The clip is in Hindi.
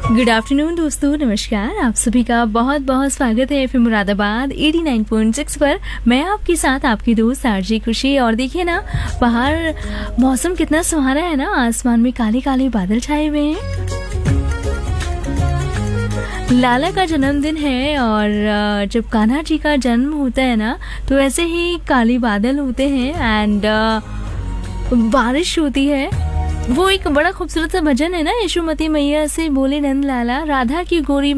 गुड आफ्टरनून दोस्तों, नमस्कार। आप सभी का बहुत बहुत स्वागत है एफएम मुरादाबाद 89.6 पर। मैं आपके साथ आपकी दोस्त आरजे खुशी। और देखिए ना, बाहर मौसम कितना सुहाना है ना। आसमान में काले काले बादल छाए हुए हैं। लाला का जन्मदिन है और जब कान्हा जी का जन्म होता है ना, तो ऐसे ही काले बादल होते हैं एंड बारिश होती है। वो एक बड़ा खूबसूरत सा भजन है ना, यशोमती मैया से बोले नंद लाला, राधा की गोरी